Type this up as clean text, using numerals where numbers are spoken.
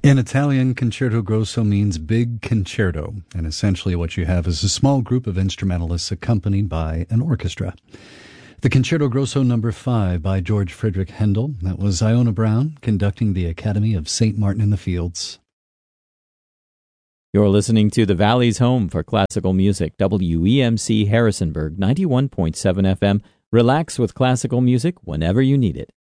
In Italian, concerto grosso means big concerto, and essentially what you have is a small group of instrumentalists accompanied by an orchestra. The Concerto Grosso No. 5 by George Frederick Handel. That was Iona Brown conducting the Academy of St. Martin in the Fields. You're listening to the Valley's home for classical music, WEMC Harrisonburg, 91.7 FM. Relax with classical music whenever you need it.